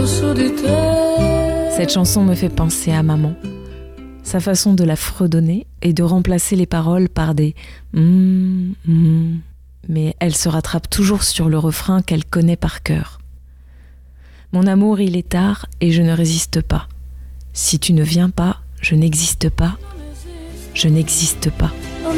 Cette chanson me fait penser à maman. Sa façon de la fredonner et de remplacer les paroles par des mais elle se rattrape toujours sur le refrain qu'elle connaît par cœur. Mon amour, il est tard et je ne résiste pas. Si tu ne viens pas, je n'existe pas. Je n'existe pas.